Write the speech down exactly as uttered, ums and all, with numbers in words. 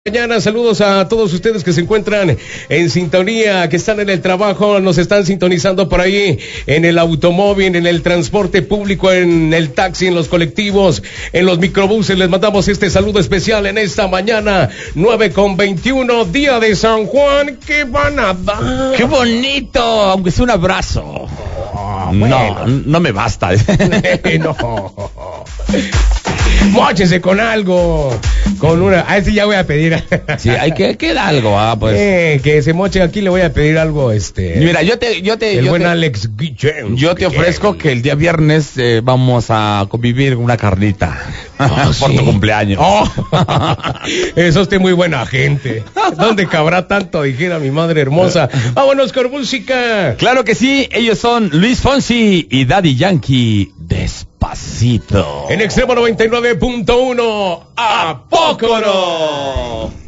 Mañana, saludos a todos ustedes que se encuentran en sintonía, que están en el trabajo, nos están sintonizando por ahí, en el automóvil, en el transporte público, en el taxi, en los colectivos, en los microbuses. Les mandamos este saludo especial en esta mañana, nueve con veintiuno, día de San Juan. ¿Qué van a dar? ¡Qué bonito! Aunque sea un abrazo. Oh, bueno. No, no me basta. No. Móchense con algo, con una, a este ya voy a pedir. Sí, hay que queda algo, ah, pues. Eh, que se mochen aquí, le voy a pedir algo, este. Mira, yo te, yo te, el yo buen te, Alex Guillén. Yo te ofrezco que el día viernes eh, vamos a convivir una carnita oh, por sí. tu cumpleaños. Oh. Eso esté muy buena gente. ¿Dónde cabrá tanto? Dijera mi madre hermosa. Vámonos con música. Claro que sí, ellos son Luis Fonsi y Daddy Yankee. Despacito. En Extremo noventa y nueve punto uno, ¿a poco no?